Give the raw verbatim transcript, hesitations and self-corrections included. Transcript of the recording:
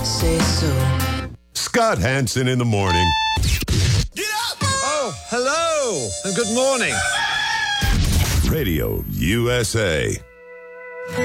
Say so. Scott Hansen in the morning. Get up! Oh, hello and good morning. Radio U S A.